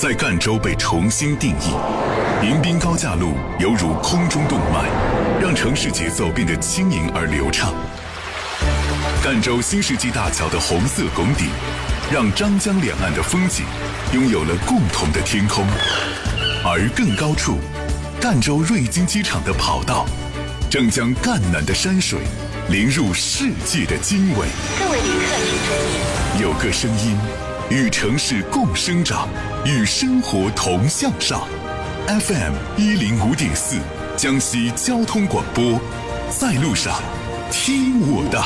在赣州被重新定义。迎宾高架路犹如空中动脉，让城市节奏变得轻盈而流畅。赣州新世纪大桥的红色拱顶，让张江两岸的风景拥有了共同的天空。而更高处，赣州瑞金机场的跑道正将赣南的山水淋入世界的经纬。 各位旅客请注意， 有个声音与城市共生长，与生活同向上。FM 105.4江西交通广播，在路上听我的。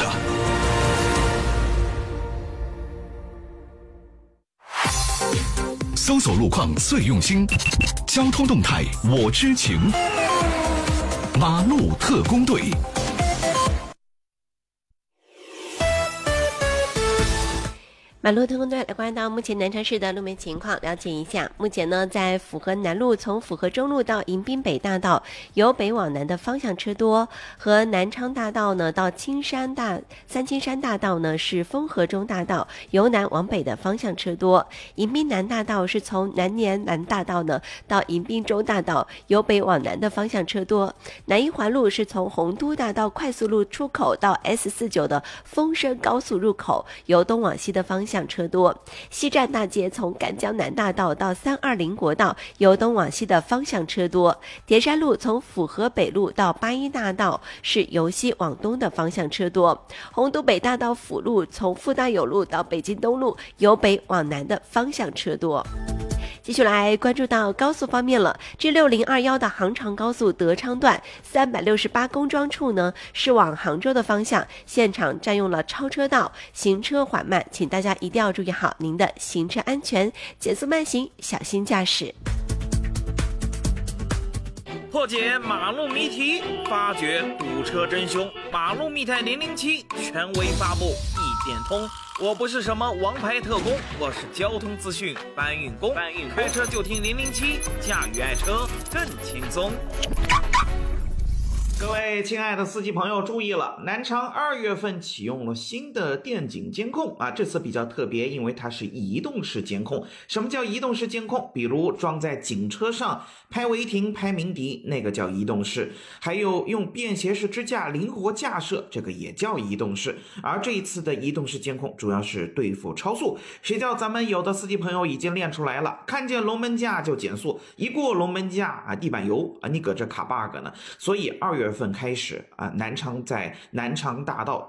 搜索路况最用心，交通动态我知情。马路特工队。 马路特工队来关注到目前南昌市的路面情况，了解一下。目前呢，在府河南路从府河中路到迎宾北大道，由北往南的方向车多；和南昌大道呢到三清山大道呢是丰河中大道，由南往北的方向车多。迎宾南大道是从南年南大道呢到迎宾中大道，由北往南的方向车多。南一环路是从洪都大道快速路出口到 S49的丰升高速入口，由东往西的方向车多。西站大街从赣江南大道到320国道，由东往西的方向车多。叠山路从府河北路到81大道是由西往东的方向车多。洪都北大道辅路从富大有路到北京东路，由北往南的方向车多。继续来关注到高速方面了，G6021的杭长高速德昌段368公庄处呢，是往杭州的方向，现场占用了超车道，行车缓慢，请大家一定要注意好您的行车安全，减速慢行，小心驾驶。 破解马路谜题，发掘堵车真凶。马路密探007权威发布，一点通。我不是什么王牌特工，我是交通资讯搬运工。开车就听007，驾驭爱车更轻松。各位亲爱的司机朋友注意了，南昌2月份启用了新的电警监控啊，这次比较特别，因为它是移动式监控。什么叫移动式监控？比如装在警车上拍违停、拍鸣笛，那个叫移动式；还有用便携式支架灵活架设，这个也叫移动式。而这一次的移动式监控主要是对付超速，谁叫咱们有的司机朋友已经练出来了，看见龙门架就减速，一过龙门架啊，地板油啊，你搁这卡 bug 呢。所以2月份开始啊，在南昌大道